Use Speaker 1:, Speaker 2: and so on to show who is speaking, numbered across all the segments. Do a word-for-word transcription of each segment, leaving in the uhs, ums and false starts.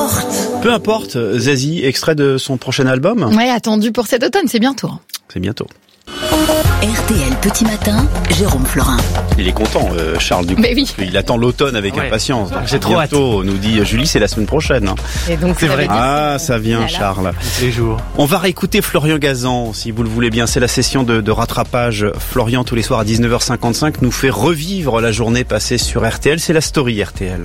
Speaker 1: importe.
Speaker 2: Peu importe, Zazie, extrait de son prochain album.
Speaker 3: Ouais, attendu pour cet automne, c'est bientôt.
Speaker 2: C'est bientôt.
Speaker 1: R T L Petit Matin, Jérôme Florin.
Speaker 2: Il est content, euh, Charles, du coup.
Speaker 3: Mais oui.
Speaker 2: Il attend l'automne avec
Speaker 4: ouais.
Speaker 2: impatience.
Speaker 4: J'ai trop hâte.
Speaker 2: Bientôt, nous dit Julie, c'est la semaine prochaine. Hein.
Speaker 3: Et donc,
Speaker 4: C'est vrai.
Speaker 2: Ah, ça vient,
Speaker 3: Voilà.
Speaker 2: Charles.
Speaker 4: Tous les jours.
Speaker 2: On va réécouter Florian Gazan, si vous le voulez bien. C'est la session de, de rattrapage. Florian, tous les soirs à dix-neuf heures cinquante-cinq, nous fait revivre la journée passée sur R T L. C'est la story R T L.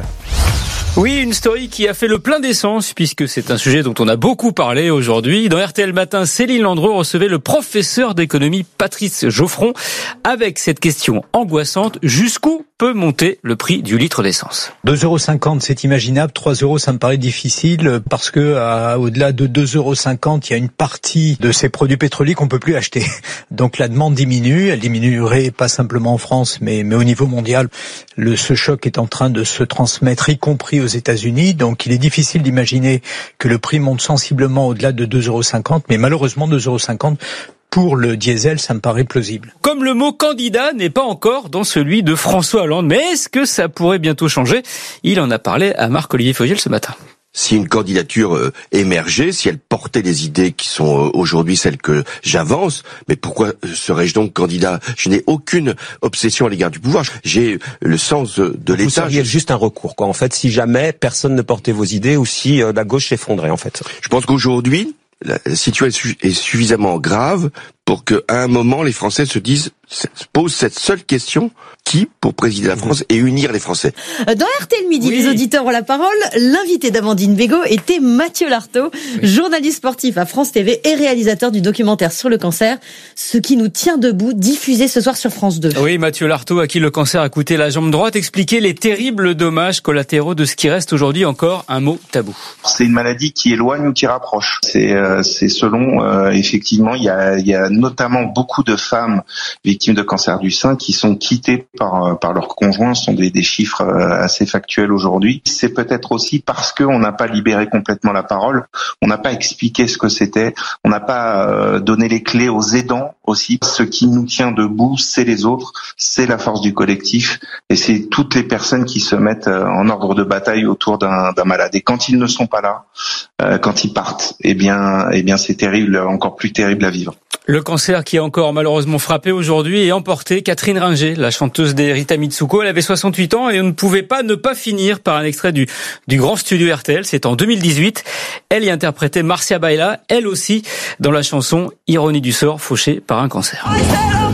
Speaker 5: Oui, une story qui a fait le plein d'essence puisque c'est un sujet dont on a beaucoup parlé aujourd'hui. Dans R T L Matin, Céline Landreau recevait le professeur d'économie Patrice Geoffron avec cette question angoissante: jusqu'où peut monter le prix du litre d'essence?
Speaker 6: deux euros cinquante, c'est imaginable. trois euros, ça me paraît difficile parce que à, au-delà de deux euros cinquante, il y a une partie de ces produits pétroliers qu'on peut plus acheter. Donc la demande diminue. Elle diminuerait pas simplement en France, mais, mais au niveau mondial. Le, ce choc est en train de se transmettre, y compris aux États-Unis. Donc il est difficile d'imaginer que le prix monte sensiblement au-delà de deux euros cinquante. Mais malheureusement, deux euros cinquante, pour le diesel, ça me paraît plausible.
Speaker 5: Comme le mot candidat n'est pas encore dans celui de François Hollande, mais est-ce que ça pourrait bientôt changer? Il en a parlé à Marc-Olivier Fogiel ce matin.
Speaker 7: Si une candidature euh, émergeait, si elle portait les idées qui sont euh, aujourd'hui celles que j'avance, mais pourquoi serais-je donc candidat? Je n'ai aucune obsession à l'égard du pouvoir. J'ai le sens de, de l'État.
Speaker 8: Vous seriez juste un recours, quoi. En fait, si jamais personne ne portait vos idées ou si euh, la gauche s'effondrait, en fait.
Speaker 7: Je pense qu'aujourd'hui, la situation est suffisamment grave pour qu'à un moment, les Français se disent, se posent cette seule question: qui pour présider la France et unir les Français?
Speaker 9: Dans R T L Midi,
Speaker 5: Oui.
Speaker 9: les auditeurs ont la parole. L'invité d'Amandine Bégaud était Mathieu Lartaud, oui. journaliste sportif à France T V et réalisateur du documentaire sur le cancer, Ce qui nous tient debout, diffusé ce soir sur France deux.
Speaker 5: Oui, Mathieu Lartaud, à qui le cancer a coûté la jambe droite, expliquait les terribles dommages collatéraux de ce qui reste aujourd'hui encore un mot tabou.
Speaker 10: C'est une maladie qui éloigne ou qui rapproche. C'est, euh, c'est selon, euh, effectivement, il y a, il y a notamment beaucoup de femmes victimes de cancer du sein qui sont quittées par par leurs conjoints. Ce sont des, des chiffres assez factuels aujourd'hui. C'est peut-être aussi parce qu'on n'a pas libéré complètement la parole, on n'a pas expliqué ce que c'était, on n'a pas euh, donné les clés aux aidants aussi. Ce qui nous tient debout, c'est les autres, c'est la force du collectif et c'est toutes les personnes qui se mettent en ordre de bataille autour d'un, d'un malade. Et quand ils ne sont pas là, euh, quand ils partent, eh bien, eh bien, c'est terrible, encore plus terrible à vivre.
Speaker 5: Le cancer qui a encore malheureusement frappé aujourd'hui et emporté Catherine Ringer, la chanteuse des Rita Mitsuko. Elle avait soixante-huit ans et on ne pouvait pas ne pas finir par un extrait du, du grand studio R T L. C'est en deux mille dix-huit. Elle y interprétait Marcia Baila, elle aussi, dans la chanson Ironie du sort, fauchée par un cancer.